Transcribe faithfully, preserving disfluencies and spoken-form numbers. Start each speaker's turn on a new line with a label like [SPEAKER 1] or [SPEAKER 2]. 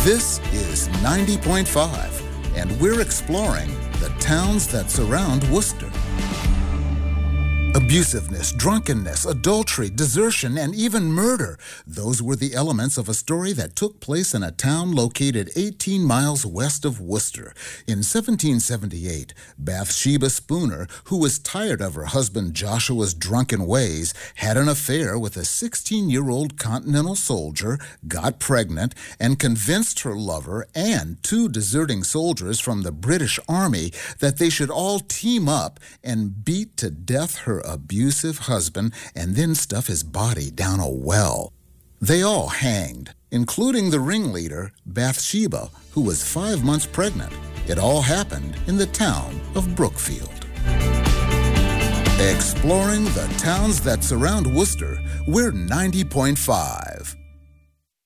[SPEAKER 1] This is ninety point five, and we're exploring the towns that surround Worcester. Abusiveness, drunkenness, adultery, desertion, and even murder. Those were the elements of a story that took place in a town located eighteen miles west of Worcester. In seventeen seventy-eight, Bathsheba Spooner, who was tired of her husband Joshua's drunken ways, had an affair with a sixteen-year-old Continental soldier, got pregnant, and convinced her lover and two deserting soldiers from the British Army that they should all team up and beat to death her abusive husband and then stuff his body down a well. They all hanged, including the ringleader, Bathsheba, who was five months pregnant. It all happened in the town of Brookfield. Exploring the towns that surround Worcester, we're ninety point five.